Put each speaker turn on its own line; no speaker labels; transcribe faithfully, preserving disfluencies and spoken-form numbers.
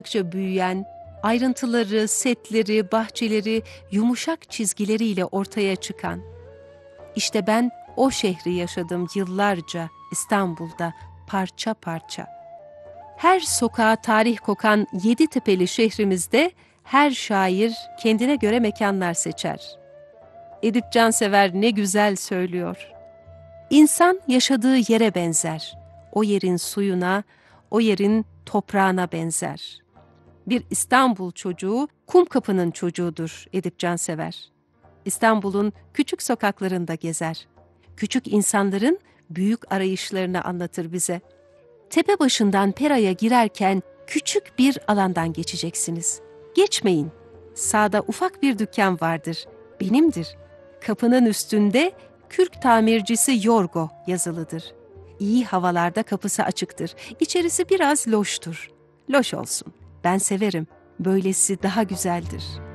büyüyen, ayrıntıları, setleri, bahçeleri, yumuşak çizgileriyle ortaya çıkan. İşte ben o şehri yaşadım yıllarca İstanbul'da parça parça. Her sokağa tarih kokan Yeditepe'li şehrimizde her şair kendine göre mekanlar seçer. Edip Cansever ne güzel söylüyor. İnsan yaşadığı yere benzer. O yerin suyuna, o yerin toprağına benzer. Bir İstanbul çocuğu, Kumkapı'nın çocuğudur Edip Cansever. İstanbul'un küçük sokaklarında gezer. Küçük insanların büyük arayışlarını anlatır bize. Tepe başından Pera'ya girerken küçük bir alandan geçeceksiniz. Geçmeyin. Sağda ufak bir dükkan vardır. Benimdir. Kapının üstünde Kürk tamircisi Yorgo yazılıdır. İyi havalarda kapısı açıktır. İçerisi biraz loştur. Loş olsun. Ben severim. Böylesi daha güzeldir.''